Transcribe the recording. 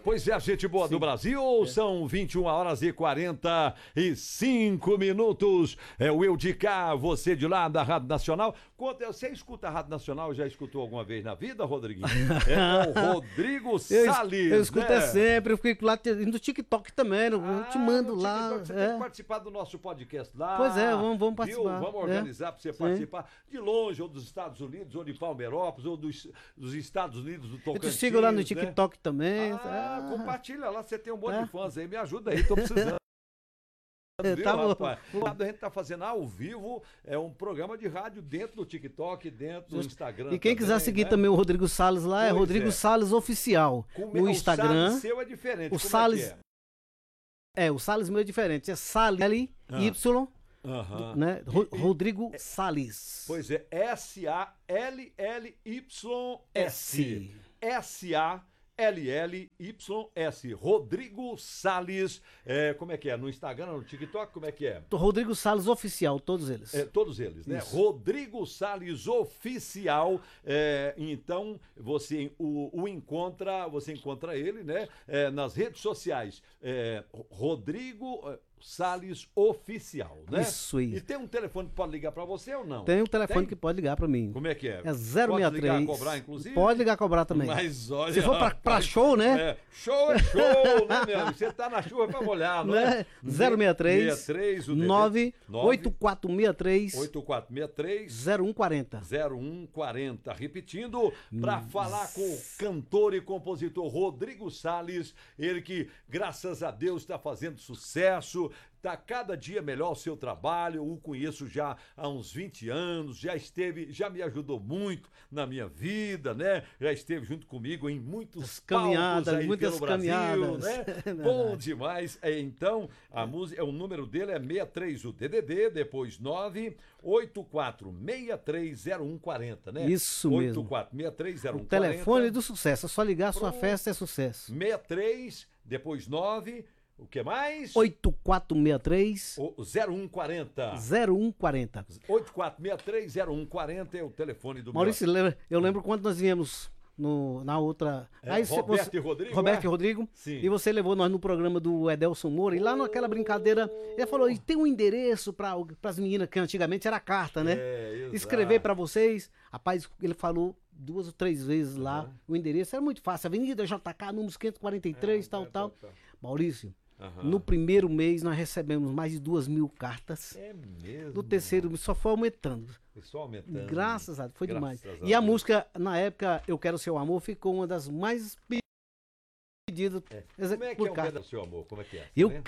Pois é, gente boa do Brasil, são 21 horas e 45 minutos. É o eu de cá, você de lá da Rádio Nacional. Você escuta a Rádio Nacional, já escutou alguma vez na vida, Rodriguinho? É o Rodrigo Salles. Eu escuto sempre, eu fico lá no TikTok também, eu te mando lá. TikTok, você tem que participar do nosso podcast lá. Pois é, vamos participar. Vamos organizar para você participar de longe, ou dos Estados Unidos, ou de Palmeirópolis, ou dos Estados Unidos, do Tocantins. Eu te sigo lá no TikTok também. Compartilha lá, você tem um monte de fãs aí, me ajuda aí, tô precisando. Viu, tá bom. Rapaz? A gente tá fazendo ao vivo, é um programa de rádio dentro do TikTok, dentro do Instagram. E quem quiser seguir também o Rodrigo Salles lá, é Rodrigo Salles Oficial. No Instagram. O Salles seu é diferente. O Salles. O Salles meu é diferente. É Salles Y. Né? Rodrigo Salles. Pois é, S-A-L-L-Y-S. S-A-L-L-Y-S. Rodrigo Salles. Como é que é? No Instagram, no TikTok, como é que é? Rodrigo Salles Oficial, todos eles. Todos eles, né? Isso. Rodrigo Salles Oficial. Então, você você encontra ele, né? Nas redes sociais. Rodrigo Salles Oficial, né? Isso. E tem um telefone que pode ligar pra você ou não? Tem um telefone que pode ligar pra mim. Como é que é? É 063. Pode ligar a cobrar, inclusive? Pode ligar a cobrar também. Mas olha... Se for pra show, né? Show é show, né, meu amigo? Você tá na chuva pra molhar, não é? 063 63, o 98463 8463 0140. 0140. Repetindo, pra falar com o cantor e compositor Rodrigo Salles, ele que, graças a Deus, está fazendo sucesso. Tá cada dia melhor o seu trabalho, eu o conheço já há uns 20 anos, já me ajudou muito na minha vida, né? Já esteve junto comigo em muitas caminhadas aí pelo Brasil, né? Bom demais. Então, a música, o número dele é 63, o DDD, depois 984630140, né? Isso mesmo. 84630140. O telefone do sucesso, é só ligar, sua festa é sucesso. 63, depois 9... O que mais? 8463 0140. 0140. 8463-0140 é o telefone do Maurício, eu lembro quando nós viemos na outra... Roberto e Rodrigo? Roberto e Rodrigo. Sim. E você levou nós no programa do Edelson Moura. E lá naquela brincadeira, ele falou, e tem um endereço para as meninas, que antigamente era carta, né? Escrever para vocês. Rapaz, ele falou 2 ou 3 vezes lá. O endereço era muito fácil. Avenida JK, número 543, tal. Maurício. No primeiro mês nós recebemos mais de 2.000 cartas. É mesmo? No terceiro mês só foi aumentando. Só aumentando. Graças a Deus, foi demais. E a música, na época, Eu Quero Seu Amor, ficou uma das mais pedidas. Como é que é o Quero Seu Amor? Como é que é?